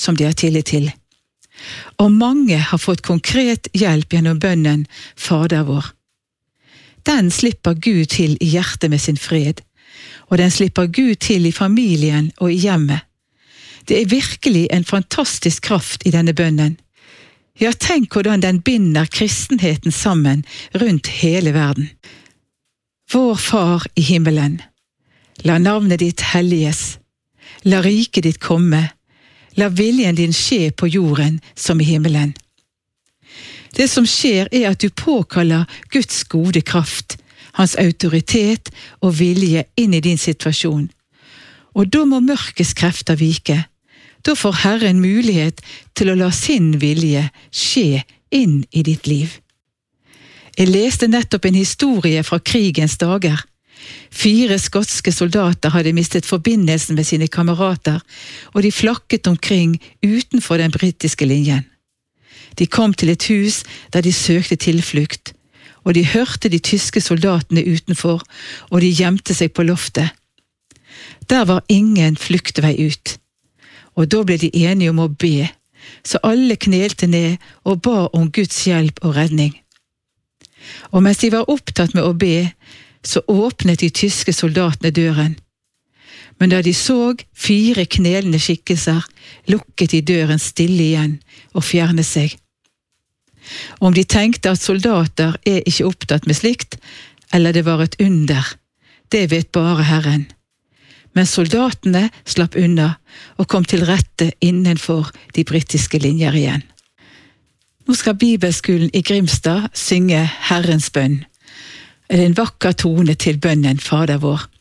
som de har tillit til. Og mange har fått konkret hjelp gjennom bønnen Fader vår. Den slipper Gud til i hjertet med sin fred, og den slipper Gud til i familien og i hjemmet. Det virkelig en fantastisk kraft i denne bønnen. Ja, tenk hvordan den binder kristenheten sammen rundt hele verden. Vår Far i himmelen, la navnet ditt helliges, la riket ditt komme, la viljen din skje på jorden som i himmelen. Det som skjer at du påkaller Guds gode kraft, hans autoritet og vilje inn i din situasjon. Og da må mørkets krefter vike. Da får Herren mulighet til å la sin vilje skje inn i ditt liv. Jeg leste nettopp en historie fra krigens dager. 4 skotske soldater hadde mistet forbindelsen med sine kamerater, og de flakket omkring utenfor den britiske linjen. De kom til et hus der de søkte tilflukt, og de hørte de tyske soldatene utenfor, og de gjemte seg på loftet. Der var ingen fluktvei ut. Og da ble de enige om å be, så alle knelte ned og ba om Guds hjelp og redning. Og mens de var opptatt med å be, så åpnet de tyske soldatene døren. Men da de så 4 knelende skikkelser, lukket de døren stille igjen og fjernet seg. Om de tenkte at soldater ikke opptatt med slikt, eller det var et under, det vet bare Herren. Men soldatene slapp unna og kom til rette innenfor de britiske linjer igjen. Nå skal Bibelskolen i Grimstad synge Herrens bønn. Det en vakker tone til bønnen Fader vår.